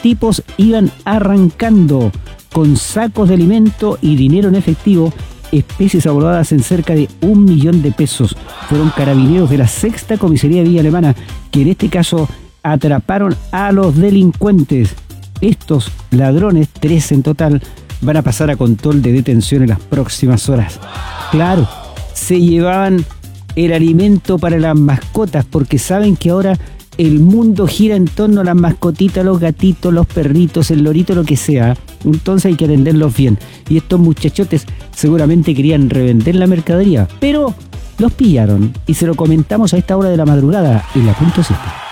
tipos iban arrancando con sacos de alimento y dinero en efectivo, especies abordadas en cerca de 1 millón de pesos. Fueron carabineros de la 6ª Comisaría de Villa Alemana, que en este caso atraparon a los delincuentes. Estos ladrones, 3 en total, van a pasar a control de detención en las próximas horas. Claro, se llevaban el alimento para las mascotas, porque saben que ahora el mundo gira en torno a las mascotitas, los gatitos, los perritos, el lorito, lo que sea. Entonces hay que atenderlos bien. Y estos muchachotes seguramente querían revender la mercadería, pero los pillaron y se lo comentamos a esta hora de la madrugada en la punto 7.